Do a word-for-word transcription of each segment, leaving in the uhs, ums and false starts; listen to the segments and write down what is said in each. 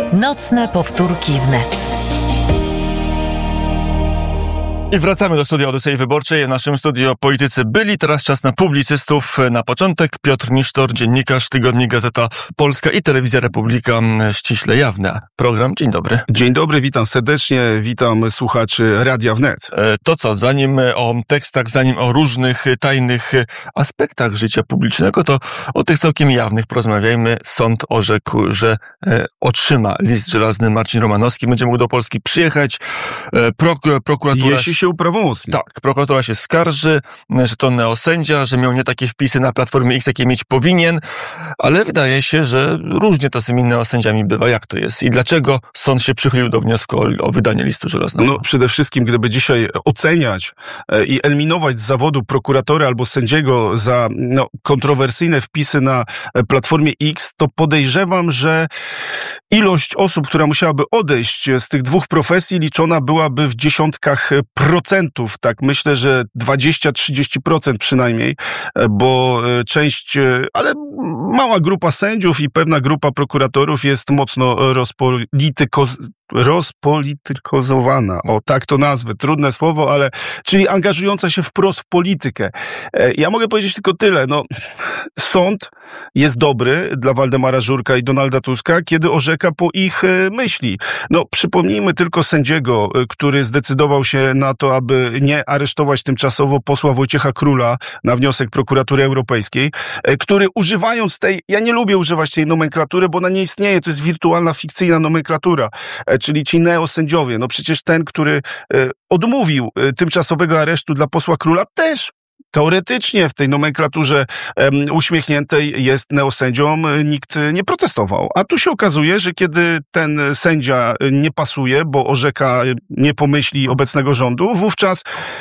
Nocne powtórki wnet. I wracamy do studia Odysei Wyborczej. W naszym studiu politycy byli. Teraz czas na publicystów. Na początek Piotr Nisztor, dziennikarz, tygodnik Gazeta Polska i Telewizja Republika ściśle jawna. Program. Dzień dobry. Dzień dobry, witam serdecznie, witam słuchaczy Radia Wnet. To co, zanim o tekstach, zanim o różnych tajnych aspektach życia publicznego, to o tych całkiem jawnych porozmawiajmy. Sąd orzekł, że e, otrzyma list żelazny Marcin Romanowski. Będzie mógł do Polski przyjechać. E, prok, prokuratura... Jeśli się uprawomocni. Tak, prokuratura się skarży, że to neosędzia, że miał nie takie wpisy na Platformie X, jakie mieć powinien, ale wydaje się, że różnie to z tymi neosędziami bywa. Jak to jest? I dlaczego sąd się przychylił do wniosku o, o wydanie listu żelaznego? No przede wszystkim, gdyby dzisiaj oceniać i eliminować z zawodu prokuratora albo sędziego za no, kontrowersyjne wpisy na Platformie X, to podejrzewam, że ilość osób, która musiałaby odejść z tych dwóch profesji, liczona byłaby w dziesiątkach procentów. Tak myślę, że dwadzieścia do trzydziestu procent przynajmniej, bo część, ale mała grupa sędziów i pewna grupa prokuratorów jest mocno rozpolityko, rozpolitykozowana. O, tak to nazwę. Trudne słowo, ale czyli angażująca się wprost w politykę. Ja mogę powiedzieć tylko tyle. No, sąd jest dobry dla Waldemara Żurka i Donalda Tuska, kiedy orzeka po ich myśli. No, przypomnijmy tylko sędziego, który zdecydował się na to, aby nie aresztować tymczasowo posła Wojciecha Króla na wniosek prokuratury europejskiej, który używając tej, ja nie lubię używać tej nomenklatury, bo ona nie istnieje, to jest wirtualna, fikcyjna nomenklatura, czyli ci neosędziowie. No przecież ten, który odmówił tymczasowego aresztu dla posła Króla, też teoretycznie w tej nomenklaturze um, uśmiechniętej jest neosędzią, nikt nie protestował. A tu się okazuje, że kiedy ten sędzia nie pasuje, bo orzeka nie po myśli obecnego rządu, wówczas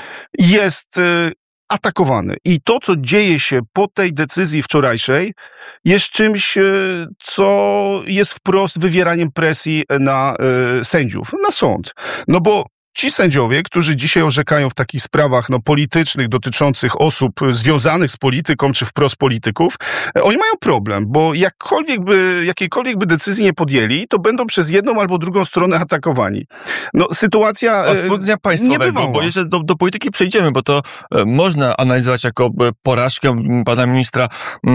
jest y, atakowany. I to, co dzieje się po tej decyzji wczorajszej, jest czymś, y, co jest wprost wywieraniem presji na y, sędziów, na sąd. No bo ci sędziowie, którzy dzisiaj orzekają w takich sprawach no, politycznych, dotyczących osób związanych z polityką, czy wprost polityków, oni mają problem, bo jakkolwiek by, jakiejkolwiek by decyzji nie podjęli, to będą przez jedną albo drugą stronę atakowani. No, sytuacja A z punktu widzenia państwowego, bo jeszcze do, do polityki przejdziemy, bo to e, można analizować jako e, porażkę pana ministra e,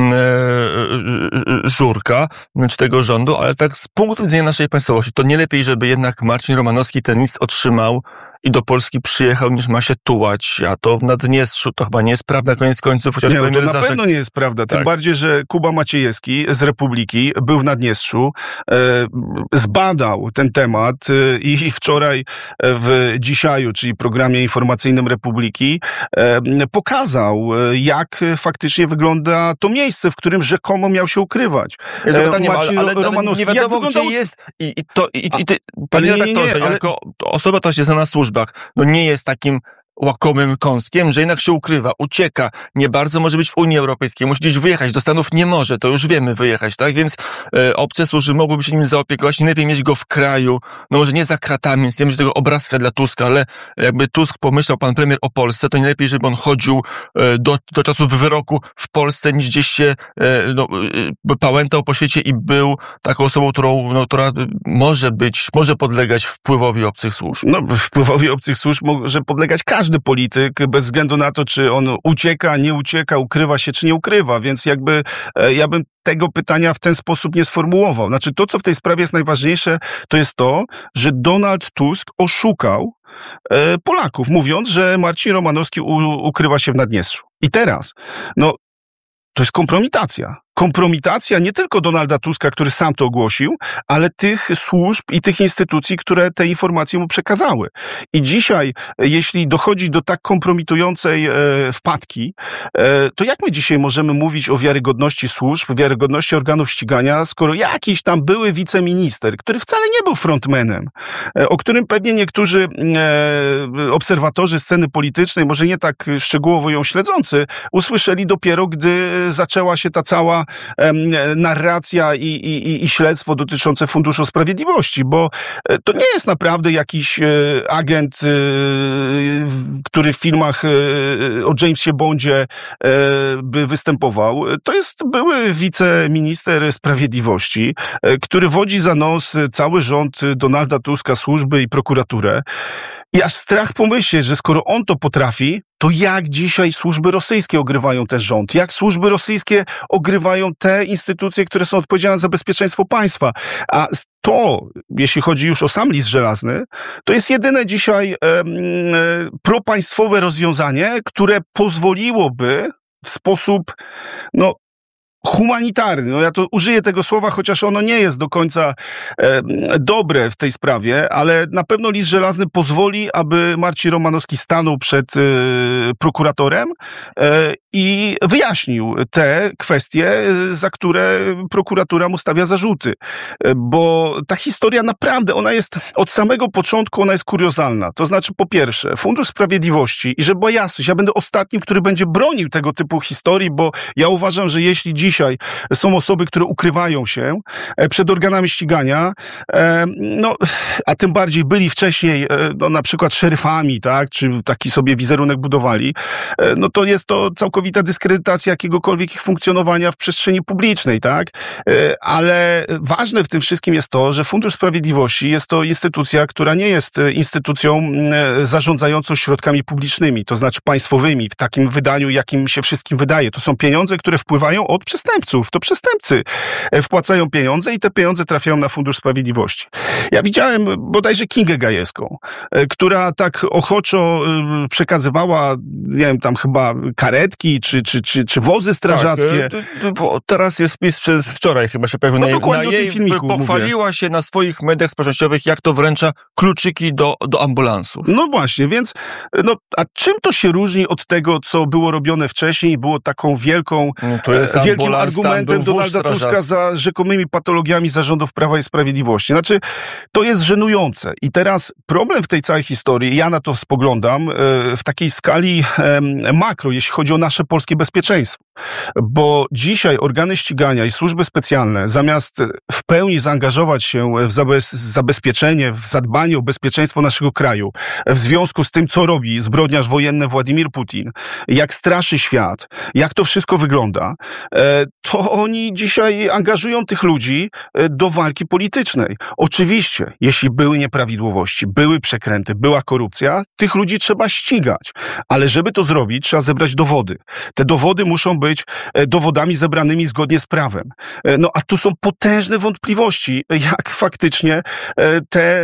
e, Żurka, czy tego rządu, ale tak z punktu widzenia naszej państwowości, to nie lepiej, żeby jednak Marcin Romanowski ten list otrzymał i do Polski przyjechał, niż ma się tułać, a to w Naddniestrzu to chyba nie jest prawda, koniec końców, chociaż nie, no to na Zaszek... pewno nie jest prawda, tym tak. bardziej, że Kuba Maciejewski z Republiki był w Naddniestrzu, e, zbadał ten temat e, i wczoraj w Dzisiaju, czyli programie informacyjnym Republiki, e, pokazał, jak faktycznie wygląda to miejsce, w którym rzekomo miał się ukrywać. Jest e, pytanie, Marcin ale, ale, Romanowski, nie wiadomo, jak wyglądał... gdzie jest i, i to, i, i, i ty, ale panie nie, nie, redaktorze, nie, ale... jako osoba, która się zna na służbach, no nie jest takim łakomym kąskiem, że jednak się ukrywa, ucieka, nie bardzo może być w Unii Europejskiej, musi gdzieś wyjechać, do Stanów nie może, to już wiemy wyjechać, tak? Więc e, obce służby mogłyby się nim zaopiekować, nie lepiej mieć go w kraju, no może nie za kratami, więc nie mieć tego obrazka dla Tuska, ale jakby Tusk pomyślał, pan premier, o Polsce, to nie lepiej, żeby on chodził e, do, do czasu wyroku w Polsce, niż gdzieś się e, no, e, pałętał po świecie i był taką osobą, którą, no, która może być, może podlegać wpływowi obcych służb. No, wpływowi obcych służb może podlegać każdy polityk, bez względu na to, czy on ucieka, nie ucieka, ukrywa się, czy nie ukrywa, więc jakby e, ja bym tego pytania w ten sposób nie sformułował. Znaczy to, co w tej sprawie jest najważniejsze, to jest to, że Donald Tusk oszukał e, Polaków, mówiąc, że Marcin Romanowski u, ukrywa się w Naddniestrzu. I teraz, no, to jest kompromitacja. Kompromitacja nie tylko Donalda Tuska, który sam to ogłosił, ale tych służb i tych instytucji, które te informacje mu przekazały. I dzisiaj, jeśli dochodzi do tak kompromitującej e, wpadki, e, to jak my dzisiaj możemy mówić o wiarygodności służb, wiarygodności organów ścigania, skoro jakiś tam były wiceminister, który wcale nie był frontmanem, e, o którym pewnie niektórzy e, obserwatorzy sceny politycznej, może nie tak szczegółowo ją śledzący, usłyszeli dopiero, gdy zaczęła się ta cała cała em, narracja i, i, i śledztwo dotyczące Funduszu Sprawiedliwości, bo to nie jest naprawdę jakiś e, agent, e, który w filmach e, o Jamesie Bondzie e, by występował. To jest były wiceminister sprawiedliwości, e, który wodzi za nos cały rząd Donalda Tuska, służby i prokuraturę. I aż strach pomyśleć, że skoro on to potrafi, to jak dzisiaj służby rosyjskie ogrywają ten rząd? Jak służby rosyjskie ogrywają te instytucje, które są odpowiedzialne za bezpieczeństwo państwa? A to, jeśli chodzi już o sam list żelazny, to jest jedyne dzisiaj e, e, propaństwowe rozwiązanie, które pozwoliłoby w sposób, no, humanitarny. No ja to użyję tego słowa, chociaż ono nie jest do końca e, dobre w tej sprawie, ale na pewno list żelazny pozwoli, aby Marcin Romanowski stanął przed e, prokuratorem e, i wyjaśnił te kwestie, za które prokuratura mu stawia zarzuty. E, bo ta historia naprawdę, ona jest od samego początku, ona jest kuriozalna. To znaczy, po pierwsze, Fundusz Sprawiedliwości, i żeby była jasność, ja będę ostatnim, który będzie bronił tego typu historii, bo ja uważam, że jeśli dziś Dzisiaj są osoby, które ukrywają się przed organami ścigania, no, a tym bardziej byli wcześniej, no, na przykład szeryfami, tak, czy taki sobie wizerunek budowali, no to jest to całkowita dyskredytacja jakiegokolwiek ich funkcjonowania w przestrzeni publicznej, tak, ale ważne w tym wszystkim jest to, że Fundusz Sprawiedliwości jest to instytucja, która nie jest instytucją zarządzającą środkami publicznymi, to znaczy państwowymi, w takim wydaniu, jakim się wszystkim wydaje. To są pieniądze, które wpływają od przestępców. To przestępcy wpłacają pieniądze i te pieniądze trafiają na Fundusz Sprawiedliwości. Ja widziałem bodajże Kingę Gajewską, która tak ochoczo przekazywała, nie wiem, tam chyba karetki czy, czy, czy, czy wozy strażackie. Tak, bo teraz jest wpis przez wczoraj chyba się pojawił no na, dokładnie na jej, filmiku pochwaliła mówię. się na swoich mediach społecznościowych, jak to wręcza kluczyki do, do ambulansów. No właśnie, więc no, a czym to się różni od tego, co było robione wcześniej i było taką wielką, no to jest wielkim argumentem Donalda Tuska za rzekomymi patologiami zarządów Prawa i Sprawiedliwości. Znaczy, to jest żenujące. I teraz problem w tej całej historii, ja na to spoglądam, w takiej skali makro, jeśli chodzi o nasze polskie bezpieczeństwo. Bo dzisiaj organy ścigania i służby specjalne, zamiast w pełni zaangażować się w zabezpieczenie, w zadbanie o bezpieczeństwo naszego kraju, w związku z tym, co robi zbrodniarz wojenny Władimir Putin, jak straszy świat, jak to wszystko wygląda, to oni dzisiaj angażują tych ludzi do walki politycznej. Oczywiście, jeśli były nieprawidłowości, były przekręty, była korupcja, tych ludzi trzeba ścigać. Ale żeby to zrobić, trzeba zebrać dowody. Te dowody muszą być dowodami zebranymi zgodnie z prawem. No a tu są potężne wątpliwości, jak faktycznie te,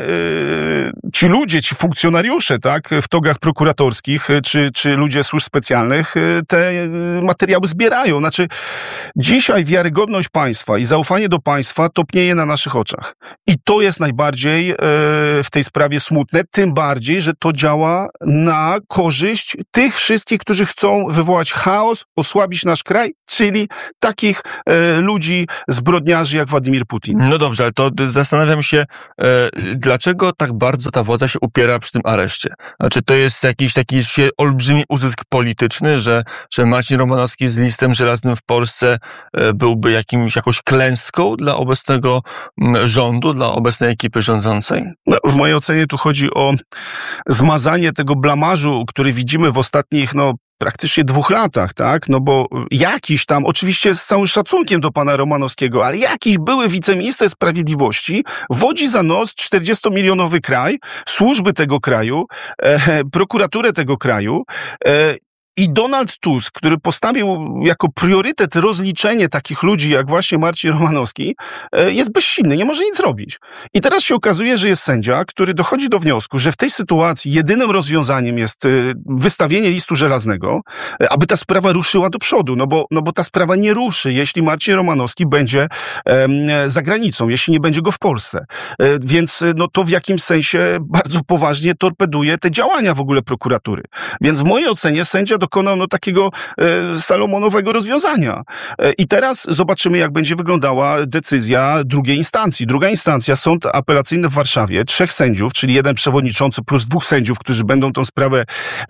ci ludzie, ci funkcjonariusze, tak, w togach prokuratorskich, czy, czy ludzie służb specjalnych, te materiały zbierają. Znaczy, dzisiaj wiarygodność państwa i zaufanie do państwa topnieje na naszych oczach. I to jest najbardziej e, w tej sprawie smutne, tym bardziej, że to działa na korzyść tych wszystkich, którzy chcą wywołać chaos, osłabić nasz kraj, czyli takich e, ludzi, zbrodniarzy jak Władimir Putin. No dobrze, ale to zastanawiam się, e, dlaczego tak bardzo ta władza się upiera przy tym areszcie? Znaczy, to jest jakiś taki olbrzymi uzysk polityczny, że, że Marcin Romanowski z listem żelaznym w Polsce byłby jakimś, jakąś klęską dla obecnego rządu, dla obecnej ekipy rządzącej? No, w mojej ocenie tu chodzi o zmazanie tego blamażu, który widzimy w ostatnich, no, praktycznie dwóch latach, tak? No bo jakiś tam, oczywiście z całym szacunkiem do pana Romanowskiego, ale jakiś były wiceminister sprawiedliwości wodzi za nos czterdziestomilionowy kraj, służby tego kraju, e, prokuraturę tego kraju, e, i Donald Tusk, który postawił jako priorytet rozliczenie takich ludzi jak właśnie Marcin Romanowski, jest bezsilny, nie może nic zrobić. I teraz się okazuje, że jest sędzia, który dochodzi do wniosku, że w tej sytuacji jedynym rozwiązaniem jest wystawienie listu żelaznego, aby ta sprawa ruszyła do przodu, no bo, no bo ta sprawa nie ruszy, jeśli Marcin Romanowski będzie em, za granicą, jeśli nie będzie go w Polsce. E, więc no to w jakimś sensie bardzo poważnie torpeduje te działania w ogóle prokuratury. Więc w mojej ocenie sędzia dokonał no, takiego e, salomonowego rozwiązania. E, I teraz zobaczymy, jak będzie wyglądała decyzja drugiej instancji. Druga instancja, sąd apelacyjny w Warszawie, trzech sędziów, czyli jeden przewodniczący plus dwóch sędziów, którzy będą tą sprawę e,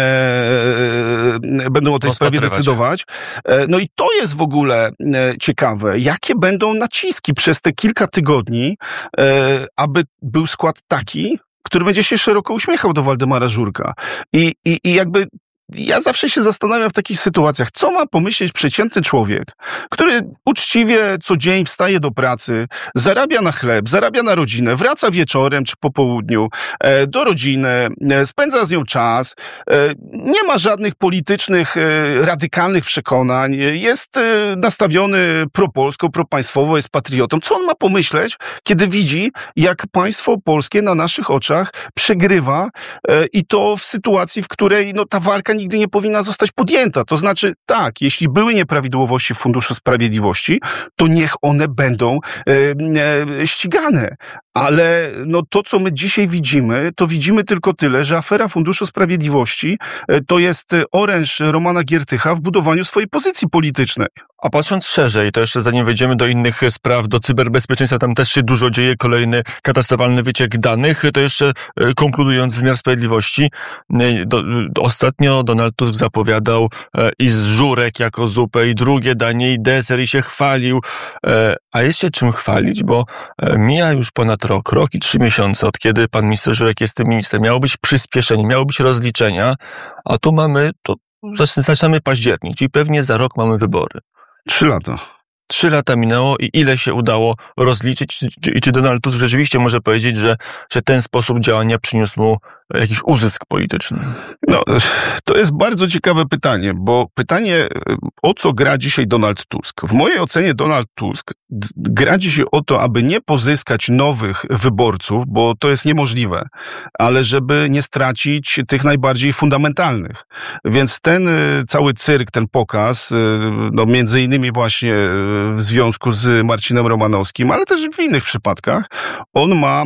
e, będą o tej sprawie decydować. E, no i to jest w ogóle e, ciekawe, jakie będą naciski przez te kilka tygodni, e, aby był skład taki, który będzie się szeroko uśmiechał do Waldemara Żurka. I, i, i jakby ja zawsze się zastanawiam w takich sytuacjach, co ma pomyśleć przeciętny człowiek, który uczciwie co dzień wstaje do pracy, zarabia na chleb, zarabia na rodzinę, wraca wieczorem czy po południu e, do rodziny, e, spędza z nią czas, e, nie ma żadnych politycznych, e, radykalnych przekonań, jest e, nastawiony propolsko, propaństwowo, jest patriotą. Co on ma pomyśleć, kiedy widzi, jak państwo polskie na naszych oczach przegrywa e, i to w sytuacji, w której no, ta walka nigdy nie powinna zostać podjęta. To znaczy, tak, jeśli były nieprawidłowości w Funduszu Sprawiedliwości, to niech one będą e, e, ścigane. Ale no, to, co my dzisiaj widzimy, to widzimy tylko tyle, że afera Funduszu Sprawiedliwości e, to jest oręż Romana Giertycha w budowaniu swojej pozycji politycznej. A patrząc szerzej, to jeszcze zanim wejdziemy do innych spraw, do cyberbezpieczeństwa, tam też się dużo dzieje, kolejny katastrofalny wyciek danych, to jeszcze konkludując wymiar sprawiedliwości, do, do, ostatnio Donald Tusk zapowiadał e, i z Żurek jako zupę, i drugie danie, i deser, i się chwalił, e, a jest się czym chwalić, bo e, mija już ponad rok, rok i trzy miesiące, od kiedy pan minister Żurek jest tym ministrem, miało być przyspieszenie, miało być rozliczenia, a tu mamy, to zaczynamy październik, czyli pewnie za rok mamy wybory. Trzy lata. Trzy lata minęło i ile się udało rozliczyć? I czy Donald Tusk rzeczywiście może powiedzieć, że, że ten sposób działania przyniósł mu jakiś uzysk polityczny? No, to jest bardzo ciekawe pytanie, bo pytanie, o co gra dzisiaj Donald Tusk? W mojej ocenie Donald Tusk gra dzisiaj o to, aby nie pozyskać nowych wyborców, bo to jest niemożliwe, ale żeby nie stracić tych najbardziej fundamentalnych. Więc ten cały cyrk, ten pokaz, no między innymi właśnie w związku z Marcinem Romanowskim, ale też w innych przypadkach, on ma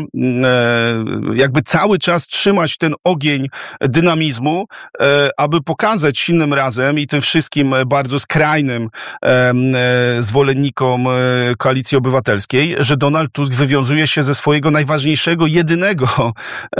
jakby cały czas trzymać ten ogień dynamizmu, aby pokazać silnym razem i tym wszystkim bardzo skrajnym zwolennikom Koalicji Obywatelskiej, że Donald Tusk wywiązuje się ze swojego najważniejszego, jedynego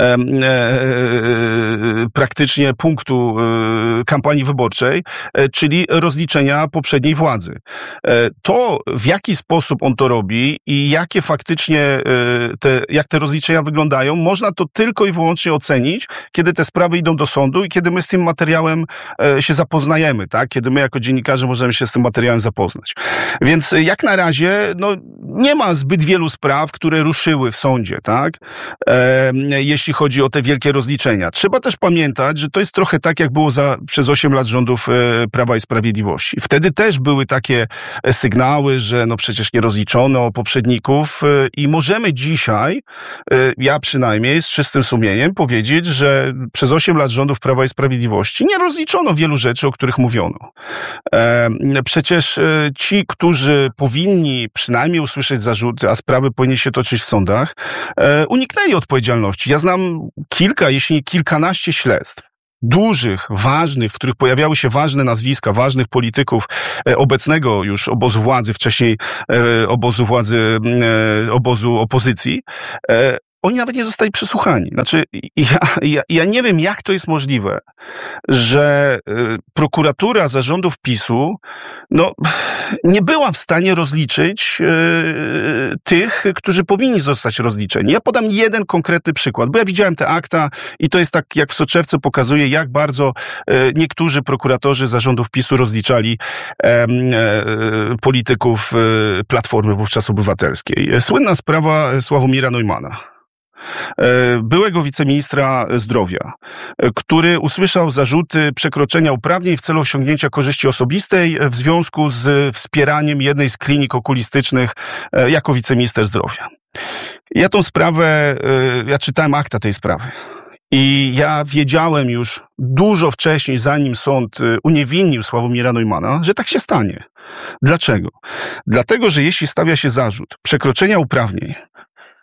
praktycznie punktu kampanii wyborczej, czyli rozliczenia poprzedniej władzy. To, w jaki sposób on to robi i jakie faktycznie te, jak te rozliczenia wyglądają, można to tylko i wyłącznie ocenić, kiedy te sprawy idą do sądu i kiedy my z tym materiałem się zapoznajemy, tak? Kiedy my jako dziennikarze możemy się z tym materiałem zapoznać. Więc jak na razie, no, nie ma zbyt wielu spraw, które ruszyły w sądzie, tak? E, jeśli chodzi o te wielkie rozliczenia. Trzeba też pamiętać, że to jest trochę tak, jak było za, przez osiem lat rządów e, Prawa i Sprawiedliwości. Wtedy też były takie sygnały, że no przecież nie rozliczono poprzedników e, i możemy dzisiaj, e, ja przynajmniej z czystym sumieniem powiedzieć, że przez osiem lat rządów Prawa i Sprawiedliwości nie rozliczono wielu rzeczy, o których mówiono. E, przecież e, ci, którzy powinni przynajmniej usłyszeć zarzuty, a sprawy powinny się toczyć w sądach, e, uniknęli odpowiedzialności. Ja znam kilka, jeśli nie kilkanaście śledztw, dużych, ważnych, w których pojawiały się ważne nazwiska, ważnych polityków e, obecnego już obozu władzy, wcześniej e, obozu władzy, e, obozu opozycji, e, oni nawet nie zostali przesłuchani. Znaczy, ja, ja, ja nie wiem, jak to jest możliwe, że y, prokuratura zarządów PiSu no, nie była w stanie rozliczyć y, tych, którzy powinni zostać rozliczeni. Ja podam jeden konkretny przykład, bo ja widziałem te akta i to jest tak, jak w soczewce pokazuje, jak bardzo y, niektórzy prokuratorzy zarządów PiSu rozliczali y, y, polityków y, Platformy wówczas Obywatelskiej. Słynna sprawa Sławomira Neumanna, byłego wiceministra zdrowia, który usłyszał zarzuty przekroczenia uprawnień w celu osiągnięcia korzyści osobistej w związku z wspieraniem jednej z klinik okulistycznych jako wiceminister zdrowia. Ja tą sprawę, ja czytałem akta tej sprawy. I ja wiedziałem już dużo wcześniej, zanim sąd uniewinnił Sławomira Neumana, że tak się stanie. Dlaczego? Dlatego, że jeśli stawia się zarzut przekroczenia uprawnień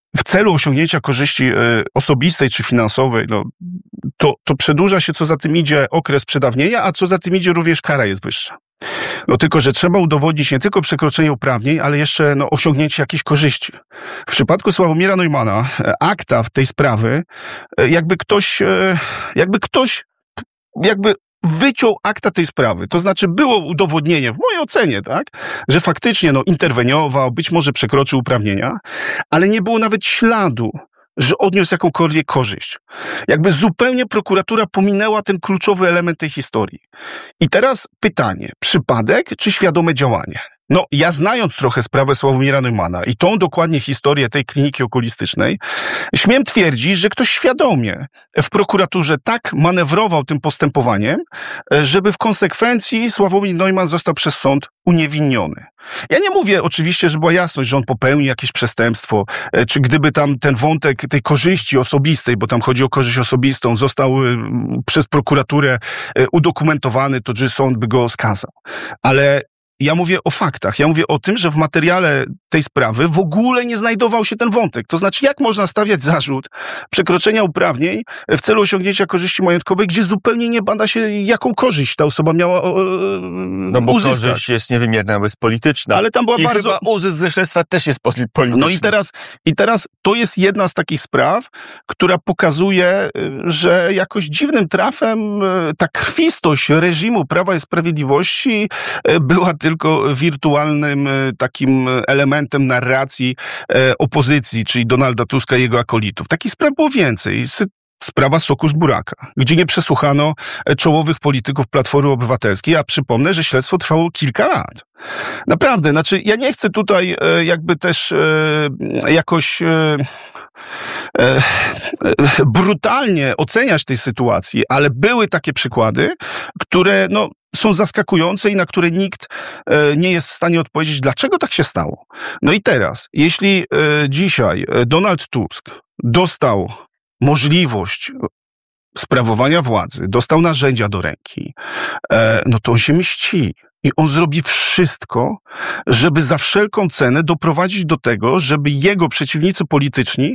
w celu osiągnięcia korzyści y, osobistej czy finansowej, no, to, to przedłuża się, co za tym idzie, okres przedawnienia, a co za tym idzie, również kara jest wyższa. No tylko, że trzeba udowodnić nie tylko przekroczenie uprawnień, ale jeszcze no, osiągnięcie jakichś korzyści. W przypadku Sławomira Neumanna akta w tej sprawy, jakby ktoś, jakby ktoś, jakby wyciął akta tej sprawy. To znaczy było udowodnienie, w mojej ocenie, tak, że faktycznie no, interweniował, być może przekroczył uprawnienia, ale nie było nawet śladu, że odniósł jakąkolwiek korzyść. Jakby zupełnie prokuratura pominęła ten kluczowy element tej historii. I teraz pytanie, przypadek czy świadome działanie? No, ja znając trochę sprawę Sławomira Neumana i tą dokładnie historię tej kliniki okulistycznej, śmiem twierdzić, że ktoś świadomie w prokuraturze tak manewrował tym postępowaniem, żeby w konsekwencji Sławomir Neumann został przez sąd uniewinniony. Ja nie mówię oczywiście, że była jasność, że on popełni jakieś przestępstwo, czy gdyby tam ten wątek tej korzyści osobistej, bo tam chodzi o korzyść osobistą, został przez prokuraturę udokumentowany, to że sąd by go skazał. Ale ja mówię o faktach. Ja mówię o tym, że w materiale tej sprawy w ogóle nie znajdował się ten wątek. To znaczy, jak można stawiać zarzut przekroczenia uprawnień w celu osiągnięcia korzyści majątkowej, gdzie zupełnie nie bada się, jaką korzyść ta osoba miała o, No bo uzyskać. korzyść jest niewymierna, bo jest polityczna. Ale tam była I bardzo... chyba uzysk ze śledztwa też jest polityczny. No i teraz, i teraz to jest jedna z takich spraw, która pokazuje, że jakoś dziwnym trafem ta krwistość reżimu Prawa i Sprawiedliwości była tylko wirtualnym takim elementem narracji opozycji, czyli Donalda Tuska i jego akolitów. Takich spraw było więcej. Sprawa soku z buraka, gdzie nie przesłuchano czołowych polityków Platformy Obywatelskiej, a przypomnę, że śledztwo trwało kilka lat. Naprawdę, znaczy ja nie chcę tutaj jakby też jakoś brutalnie oceniać tej sytuacji, ale były takie przykłady, które no, są zaskakujące i na które nikt nie jest w stanie odpowiedzieć, dlaczego tak się stało. No i teraz, jeśli dzisiaj Donald Tusk dostał możliwość sprawowania władzy, dostał narzędzia do ręki, no to on się mści. I on zrobi wszystko, żeby za wszelką cenę doprowadzić do tego, żeby jego przeciwnicy polityczni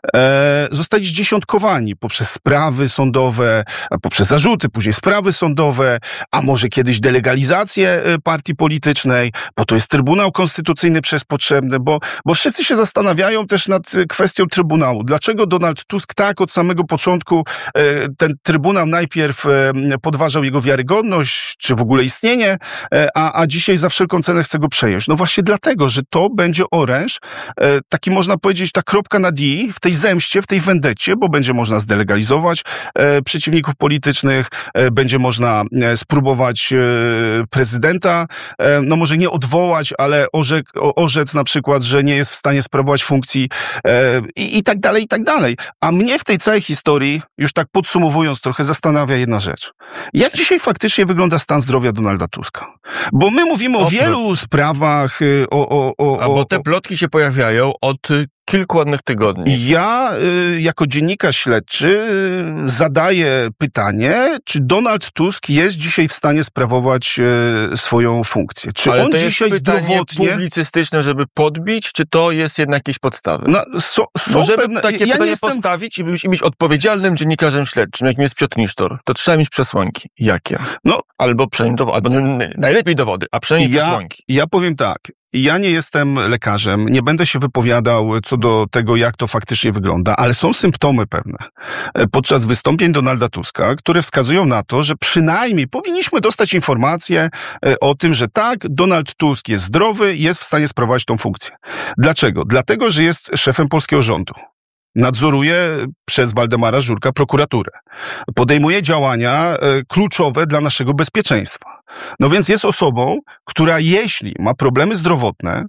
e, zostali zdziesiątkowani poprzez sprawy sądowe, poprzez zarzuty, później sprawy sądowe, a może kiedyś delegalizację partii politycznej, bo to jest Trybunał Konstytucyjny przecież potrzebny, bo, bo wszyscy się zastanawiają też nad kwestią Trybunału. Dlaczego Donald Tusk tak od samego początku e, ten Trybunał najpierw e, podważał jego wiarygodność, czy w ogóle istnienie, A, a dzisiaj za wszelką cenę chce go przejąć. No właśnie dlatego, że to będzie oręż, e, taki można powiedzieć, ta kropka na D w tej zemście, w tej wendecie, bo będzie można zdelegalizować e, przeciwników politycznych, e, będzie można e, spróbować e, prezydenta, e, no może nie odwołać, ale orzek, o, orzec na przykład, że nie jest w stanie sprawować funkcji e, i, i tak dalej, i tak dalej. A mnie w tej całej historii, już tak podsumowując trochę, zastanawia jedna rzecz. Jak dzisiaj faktycznie wygląda stan zdrowia Donalda Tuska? Bo my mówimy o, o wielu sprawach, o... o, o A bo te plotki się pojawiają od kilku ładnych tygodni. Ja y, jako dziennikarz śledczy y, zadaję pytanie, czy Donald Tusk jest dzisiaj w stanie sprawować y, swoją funkcję? Czy Ale on to dzisiaj jest pytanie zdrowotnie... publicystyczne, żeby podbić, czy to jest jednak jakieś podstawy? No, so, są Bo żeby pewne... takie ja pytanie nie jestem... postawić i być, i być odpowiedzialnym dziennikarzem śledczym, jakim jest Piotr Nisztor, to trzeba mieć przesłanki. Jakie? No, albo przynajmniej dowody, albo najlepiej dowody, a przynajmniej ja, przesłanki. Ja powiem tak. Ja nie jestem lekarzem, nie będę się wypowiadał co do tego, jak to faktycznie wygląda, ale są symptomy pewne podczas wystąpień Donalda Tuska, które wskazują na to, że przynajmniej powinniśmy dostać informację o tym, że tak, Donald Tusk jest zdrowy, jest w stanie sprawować tą funkcję. Dlaczego? Dlatego, że jest szefem polskiego rządu. Nadzoruje przez Waldemara Żurka prokuraturę. Podejmuje działania kluczowe dla naszego bezpieczeństwa. No więc jest osobą, która jeśli ma problemy zdrowotne,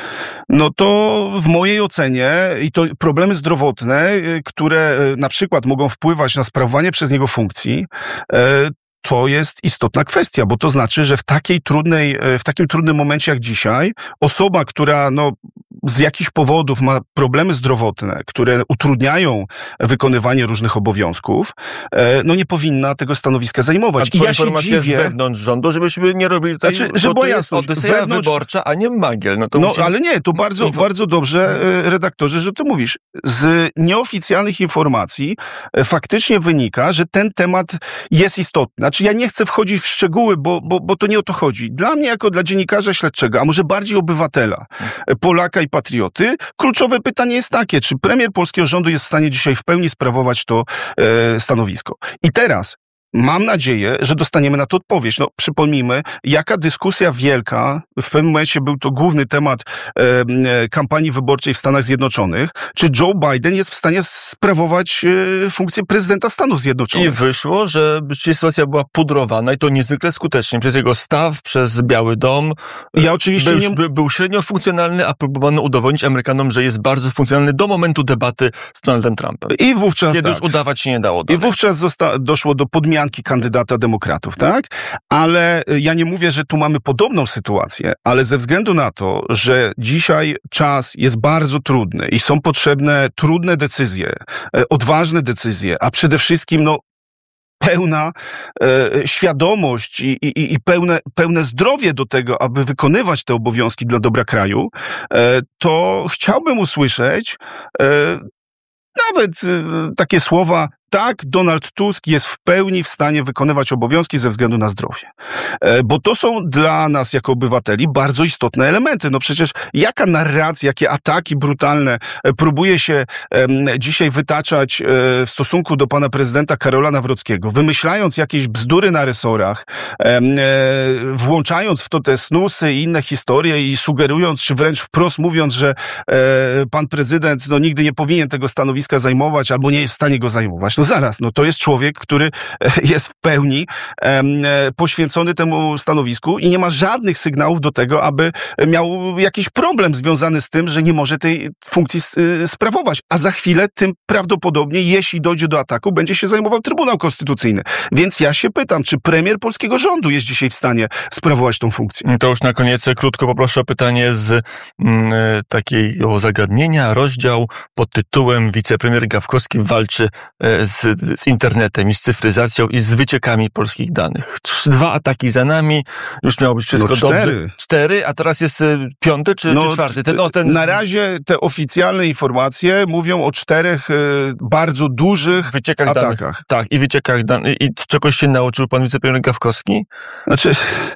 no to w mojej ocenie i to problemy zdrowotne, które na przykład mogą wpływać na sprawowanie przez niego funkcji, to jest istotna kwestia, bo to znaczy, że w takiej trudnej, w takim trudnym momencie jak dzisiaj, osoba, która no z jakichś powodów ma problemy zdrowotne, które utrudniają wykonywanie różnych obowiązków, no nie powinna tego stanowiska zajmować. A I ja informacja się dziwię, z wewnątrz rządu, żebyśmy nie robili tutaj, znaczy, bo że to była jest jasność, odyseja wewnątrz... wyborcza, a nie magiel. No, to no musimy... ale nie, to bardzo, Info... bardzo dobrze, redaktorze, że ty mówisz. Z nieoficjalnych informacji faktycznie wynika, że ten temat jest istotny. Znaczy ja nie chcę wchodzić w szczegóły, bo, bo, bo to nie o to chodzi. Dla mnie, jako dla dziennikarza śledczego, a może bardziej obywatela, Polaka i patrioty, kluczowe pytanie jest takie, czy premier polskiego rządu jest w stanie dzisiaj w pełni sprawować to e, stanowisko. I teraz mam nadzieję, że dostaniemy na to odpowiedź. No, przypomnijmy, jaka dyskusja wielka, w pewnym momencie był to główny temat e, e, kampanii wyborczej w Stanach Zjednoczonych, czy Joe Biden jest w stanie sprawować e, funkcję prezydenta Stanów Zjednoczonych. I wyszło, że sytuacja była pudrowana i to niezwykle skutecznie przez jego staw, przez Biały Dom. Ja oczywiście był, nie... by, był średnio funkcjonalny, a próbowano udowodnić Amerykanom, że jest bardzo funkcjonalny do momentu debaty z Donaldem Trumpem. I wówczas Kiedy tak. już udawać się nie dało. I dalej. wówczas zosta- doszło do podmiany kandydata demokratów, tak? Ale ja nie mówię, że tu mamy podobną sytuację, ale ze względu na to, że dzisiaj czas jest bardzo trudny i są potrzebne trudne decyzje, odważne decyzje, a przede wszystkim, no, pełna e, świadomość i, i, i pełne, pełne zdrowie do tego, aby wykonywać te obowiązki dla dobra kraju, e, to chciałbym usłyszeć e, nawet e, takie słowa: tak, Donald Tusk jest w pełni w stanie wykonywać obowiązki ze względu na zdrowie. Bo to są dla nas jako obywateli bardzo istotne elementy. No przecież jaka narracja, jakie ataki brutalne próbuje się dzisiaj wytaczać w stosunku do pana prezydenta Karola Nawrockiego, wymyślając jakieś bzdury na resorach, włączając w to te snusy i inne historie i sugerując, czy wręcz wprost mówiąc, że pan prezydent no, nigdy nie powinien tego stanowiska zajmować albo nie jest w stanie go zajmować. No zaraz, no to jest człowiek, który jest w pełni e, poświęcony temu stanowisku i nie ma żadnych sygnałów do tego, aby miał jakiś problem związany z tym, że nie może tej funkcji sprawować. A za chwilę tym prawdopodobnie, jeśli dojdzie do ataku, będzie się zajmował Trybunał Konstytucyjny. Więc ja się pytam, czy premier polskiego rządu jest dzisiaj w stanie sprawować tą funkcję? To już na koniec krótko poproszę o pytanie z mm, takiego zagadnienia. Rozdział pod tytułem Wicepremier Gawkowski walczy z Z, z internetem i z cyfryzacją i z wyciekami polskich danych. Trzy, dwa ataki za nami, już miało być wszystko no cztery. dobrze. Cztery, a teraz jest piąty czy, no, czy czwarty? Ten, no, ten... Na razie te oficjalne informacje mówią o czterech y, bardzo dużych wyciekach atakach. Danych. Tak, i wyciekach danych. I czegoś się nauczył pan wicepremier Gawkowski? Znaczy...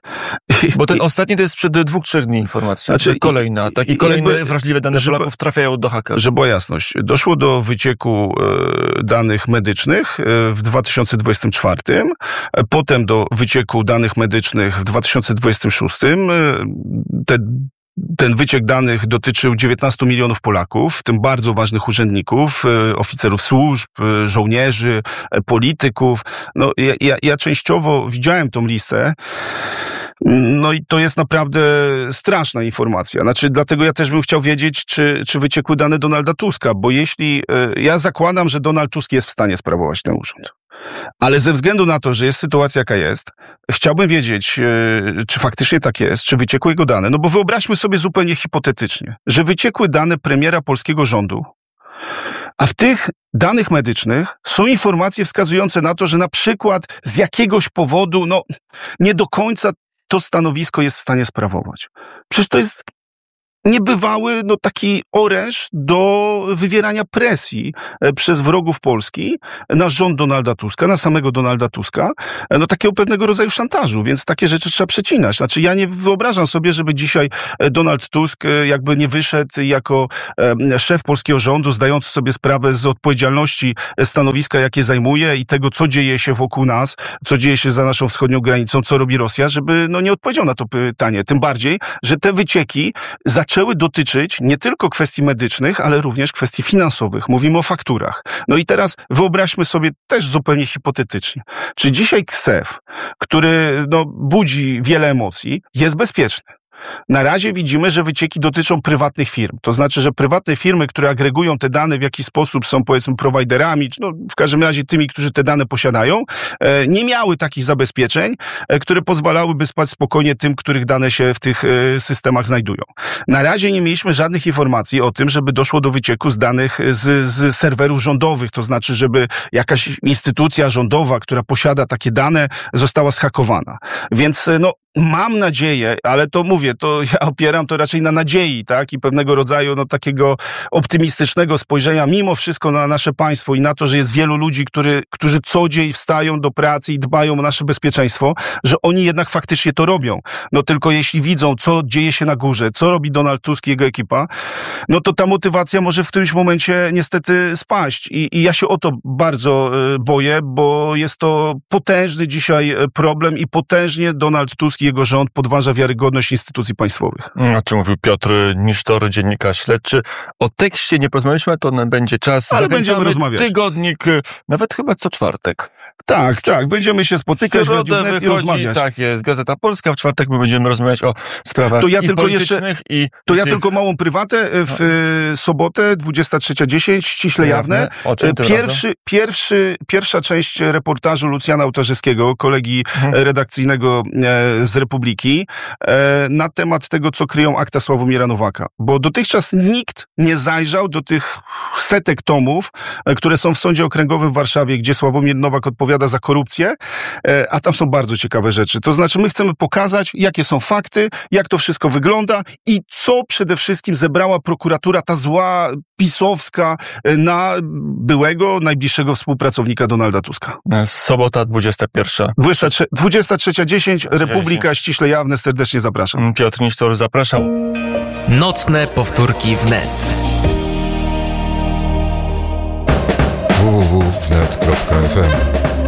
Bo ten i, ostatni to jest sprzed dwóch, trzech dni informacja. Znaczy, kolejny atak i kolejne jakby, wrażliwe dane żeby, Polaków trafiają do hakerów. Żeby była jasność, doszło do wycieku y, danych medycznych w dwa tysiące dwudziestym czwartym, potem do wycieku danych medycznych w dwa tysiące dwudziestym szóstym. Te Ten wyciek danych dotyczył dziewiętnastu milionów Polaków, w tym bardzo ważnych urzędników, oficerów służb, żołnierzy, polityków. No, ja, ja, ja częściowo widziałem tą listę. No i to jest naprawdę straszna informacja. Znaczy, dlatego ja też bym chciał wiedzieć, czy, czy wyciekły dane Donalda Tuska, bo jeśli, ja zakładam, że Donald Tusk jest w stanie sprawować ten urząd. Ale ze względu na to, że jest sytuacja jaka jest, chciałbym wiedzieć, czy faktycznie tak jest, czy wyciekły jego dane. No bo wyobraźmy sobie zupełnie hipotetycznie, że wyciekły dane premiera polskiego rządu, a w tych danych medycznych są informacje wskazujące na to, że na przykład z jakiegoś powodu, no, nie do końca to stanowisko jest w stanie sprawować. Przecież to jest niebywały, no, taki oręż do wywierania presji przez wrogów Polski na rząd Donalda Tuska, na samego Donalda Tuska, no takiego pewnego rodzaju szantażu, więc takie rzeczy trzeba przecinać. Znaczy ja nie wyobrażam sobie, żeby dzisiaj Donald Tusk jakby nie wyszedł jako szef polskiego rządu, zdający sobie sprawę z odpowiedzialności stanowiska, jakie zajmuje i tego, co dzieje się wokół nas, co dzieje się za naszą wschodnią granicą, co robi Rosja, żeby no nie odpowiedział na to pytanie. Tym bardziej, że te wycieki zaczęły zaczęły dotyczyć nie tylko kwestii medycznych, ale również kwestii finansowych. Mówimy o fakturach. No i teraz wyobraźmy sobie też zupełnie hipotetycznie. Czy dzisiaj K S E F, który no, budzi wiele emocji, jest bezpieczny? Na razie widzimy, że wycieki dotyczą prywatnych firm. To znaczy, że prywatne firmy, które agregują te dane w jakiś sposób, są powiedzmy prowajderami, czy no, w każdym razie tymi, którzy te dane posiadają, e, nie miały takich zabezpieczeń, e, które pozwalałyby spać spokojnie tym, których dane się w tych e, systemach znajdują. Na razie nie mieliśmy żadnych informacji o tym, żeby doszło do wycieku z danych z, z serwerów rządowych, to znaczy, żeby jakaś instytucja rządowa, która posiada takie dane, została zhakowana. Więc no, mam nadzieję, ale to mówię, to ja opieram to raczej na nadziei, tak, i pewnego rodzaju no, takiego optymistycznego spojrzenia mimo wszystko na nasze państwo i na to, że jest wielu ludzi, który, którzy co dzień wstają do pracy i dbają o nasze bezpieczeństwo, że oni jednak faktycznie to robią. No tylko jeśli widzą, co dzieje się na górze, co robi Donald Tusk i jego ekipa, no to ta motywacja może w którymś momencie niestety spaść. I, i ja się o to bardzo y, boję, bo jest to potężny dzisiaj problem i potężnie Donald Tusk i jego rząd podważa wiarygodność instytucji państwowych. O czym mówił Piotr Nisztor, dziennikarz śledczy. O tekście nie porozmawialiśmy, to będzie czas. Ale będziemy rozmawiać. Tygodnik, nawet chyba co czwartek. Tak, tak, będziemy się spotykać w Radiu Wnet i rozmawiać. Tak jest, Gazeta Polska, w czwartek my będziemy rozmawiać o sprawach to ja i tylko politycznych jeszcze, i To ja tych... tylko małą prywatę w y, sobotę dwudziesta trzecia dziesięć, ściśle jawne. O czym Pierwszy, pierwszy, pierwsza część reportażu Lucjana Ołtarzyskiego, kolegi mhm. redakcyjnego e, z Republiki, e, na temat tego, co kryją akta Sławomira Nowaka. Bo dotychczas nikt nie zajrzał do tych setek tomów, e, które są w Sądzie Okręgowym w Warszawie, gdzie Sławomir Nowak odpowiada za korupcję, e, a tam są bardzo ciekawe rzeczy. To znaczy, my chcemy pokazać, jakie są fakty, jak to wszystko wygląda i co przede wszystkim zebrała prokuratura, ta zła, pisowska, e, na byłego, najbliższego współpracownika Donalda Tuska. Sobota, dwudziesta pierwsza. dwudziesta trzecia dziesięć, Republika, ściśle jawne, serdecznie zapraszam. Piotr Nisztor, zapraszam. Nocne powtórki wnet. w w w kropka wnet kropka f m